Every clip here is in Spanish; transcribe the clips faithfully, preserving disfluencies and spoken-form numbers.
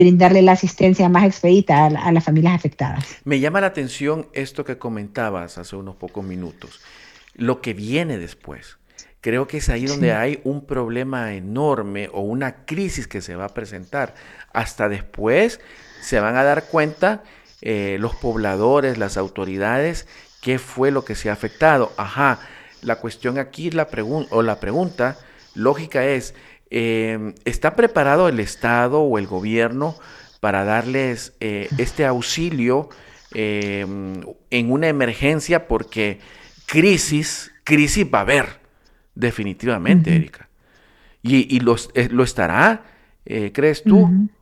brindarle la asistencia más expedita a, a las familias afectadas. Me llama la atención esto que comentabas hace unos pocos minutos, lo que viene después. Creo que es ahí donde Sí. hay un problema enorme o una crisis que se va a presentar. Hasta después se van a dar cuenta eh, los pobladores, las autoridades, qué fue lo que se ha afectado. Ajá, la cuestión aquí la pregun- o la pregunta lógica es, eh, ¿está preparado el Estado o el gobierno para darles eh, este auxilio eh, en una emergencia? Porque crisis, crisis va a haber. Definitivamente, Ujú, Erika. ¿Y, y los, eh, lo estará? Eh, ¿crees tú? ujú.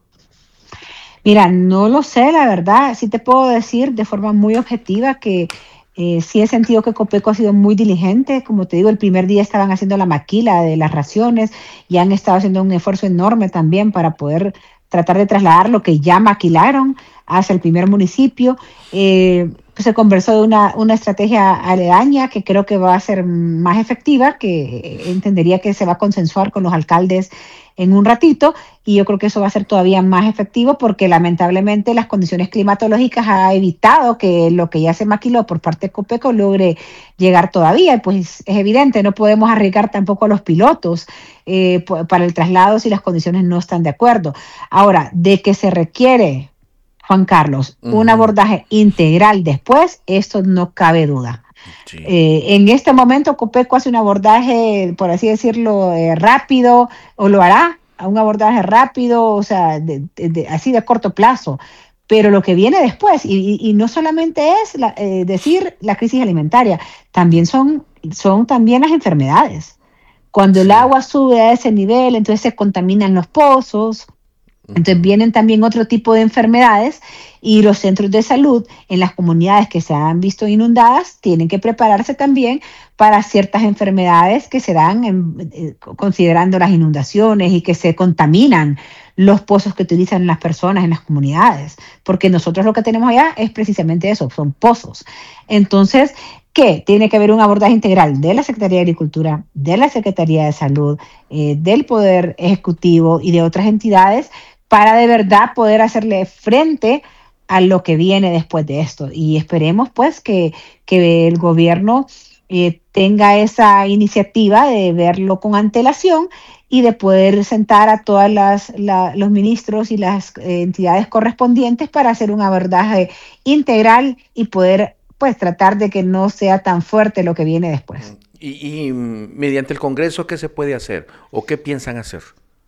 Mira, no lo sé, la verdad. Sí te puedo decir de forma muy objetiva que eh, sí he sentido que Copeco ha sido muy diligente. Como te digo, el primer día estaban haciendo la maquila de las raciones y han estado haciendo un esfuerzo enorme también para poder tratar de trasladar lo que ya maquilaron hacia el primer municipio. Eh, pues se conversó de una, una estrategia aledaña que creo que va a ser más efectiva, que entendería que se va a consensuar con los alcaldes en un ratito, y yo creo que eso va a ser todavía más efectivo porque lamentablemente las condiciones climatológicas ha evitado que lo que ya se maquiló por parte de Copeco logre llegar todavía. Pues es evidente, no podemos arriesgar tampoco a los pilotos eh, para el traslado si las condiciones no están de acuerdo. Ahora, de que se requiere, Juan Carlos, un Ujú. abordaje integral después, esto no cabe duda. Sí. Eh, en este momento, Copeco hace un abordaje, por así decirlo, eh, rápido, o lo hará, a un abordaje rápido, o sea, de, de, de, así de corto plazo. Pero lo que viene después, y, y, y no solamente es la, eh, decir la crisis alimentaria, también son, son también las enfermedades. Cuando el Sí. agua sube a ese nivel, entonces se contaminan los pozos, entonces Ujú. vienen también otro tipo de enfermedades, y los centros de salud en las comunidades que se han visto inundadas tienen que prepararse también para ciertas enfermedades que se dan en, eh, considerando las inundaciones y que se contaminan los pozos que utilizan las personas en las comunidades, porque nosotros lo que tenemos allá es precisamente eso, son pozos. Entonces, ¿qué? Tiene que haber un abordaje integral de la Secretaría de Agricultura, de la Secretaría de Salud, eh, del Poder Ejecutivo y de otras entidades para de verdad poder hacerle frente a lo que viene después de esto. Y esperemos pues que, que el gobierno eh, tenga esa iniciativa de verlo con antelación y de poder sentar a todos la, los ministros y las eh, entidades correspondientes para hacer un abordaje integral y poder pues tratar de que no sea tan fuerte lo que viene después. Y, y mm, mediante el Congreso, ¿qué se puede hacer? ¿O qué piensan hacer?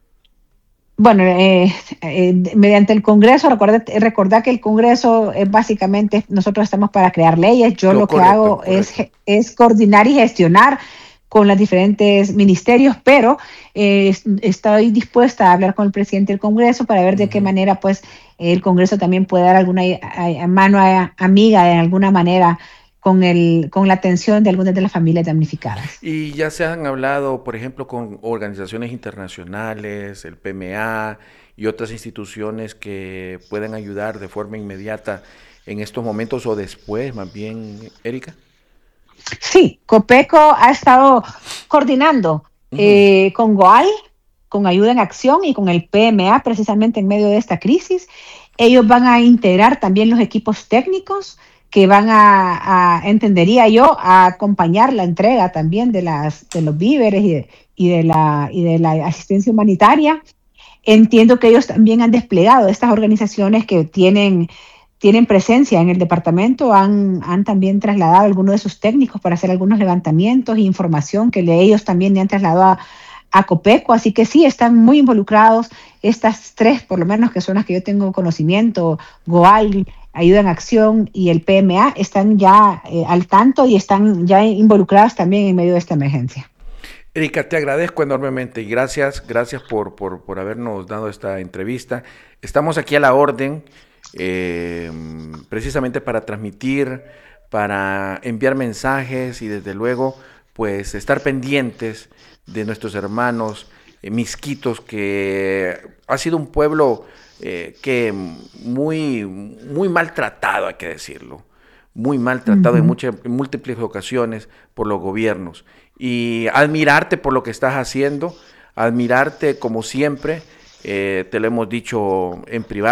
Bueno, eh, eh, mediante el Congreso, recuerda, recordar que el Congreso es básicamente, nosotros estamos para crear leyes. Yo Co- lo que correcto, hago es, correcto. es coordinar y gestionar con los diferentes ministerios, pero eh, estoy dispuesta a hablar con el presidente del Congreso para ver de qué Ujú. manera pues el Congreso también puede dar alguna a, a mano a, amiga de alguna manera con, el, con la atención de algunas de las familias damnificadas. Y ya se han hablado, por ejemplo, con organizaciones internacionales, el P M A y otras instituciones que pueden ayudar de forma inmediata en estos momentos o después, más bien, Erika. Sí, Copeco ha estado coordinando Ujú. eh, con GOAL, con Ayuda en Acción y con el P M A precisamente en medio de esta crisis. Ellos van a integrar también los equipos técnicos que van a, a entendería yo, a acompañar la entrega también de, las, de los víveres y de, y, de la, y de la asistencia humanitaria. Entiendo que ellos también han desplegado estas organizaciones que tienen, tienen presencia en el departamento, han, han también trasladado a algunos de sus técnicos para hacer algunos levantamientos e información que le, ellos también le han trasladado a, a Copeco, así que sí, están muy involucrados estas tres, por lo menos que son las que yo tengo conocimiento, GOAL, Ayuda en Acción y el P M A, están ya eh, al tanto y están ya involucrados también en medio de esta emergencia. Erika, te agradezco enormemente y gracias, gracias por, por, por habernos dado esta entrevista. Estamos aquí a la orden, eh, precisamente para transmitir, para enviar mensajes y desde luego, pues estar pendientes de nuestros hermanos eh, misquitos, que ha sido un pueblo eh, que muy, muy maltratado, hay que decirlo, muy maltratado en, Ujú. muchas, en múltiples ocasiones por los gobiernos. Y admirarte por lo que estás haciendo, admirarte como siempre eh, te lo hemos dicho en privado.